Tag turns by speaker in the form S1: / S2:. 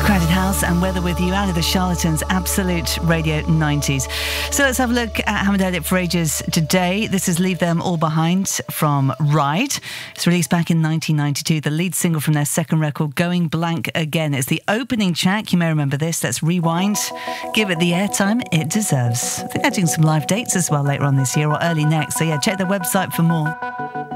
S1: Crowded House and Weather with you out of the Charlatans Absolute Radio 90s. So let's have a look at Haven't Heard It for Ages today. This is Leave Them All Behind from Ride. It's released back in 1992, the lead single from their second record, Going Blank Again. It's the opening track. You may remember this. Let's rewind. Give it the airtime it deserves. I think they're doing some live dates as well later on this year or early next. So yeah, check their website for more.